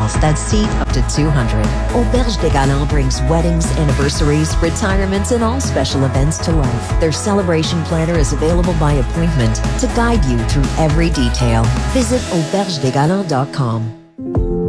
that seat up to 200. Auberge des Galants brings weddings, anniversaries, retirements, and all special events to life. Their celebration planner is available by appointment to guide you through every detail. Visit aubergedesgalants.com.